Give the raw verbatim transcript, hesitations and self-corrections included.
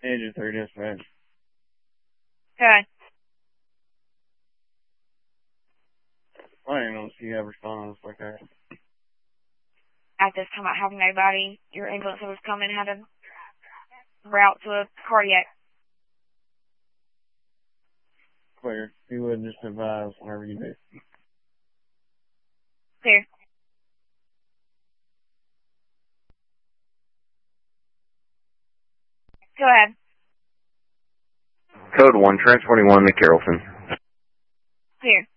Agent three dispatch. Okay. I didn't know if you have responded like that. At this time, I have nobody. Your ambulance that was coming had a route to a cardiac. Clear. You would just advise whenever you do. Clear. Go ahead. Code one, transporting one to Carrollton. Clear.